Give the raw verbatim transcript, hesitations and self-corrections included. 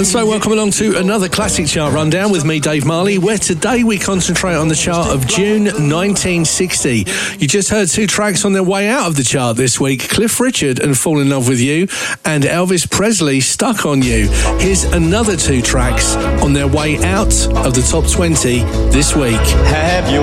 So welcome along to another classic chart rundown with me, Dave Marley, where today we concentrate on the chart of June nineteen sixty. You just heard two tracks on their way out of the chart this week, Cliff Richard and Fall in Love with You, and Elvis Presley, Stuck on You. Here's another two tracks on their way out of the top twenty this week. Have you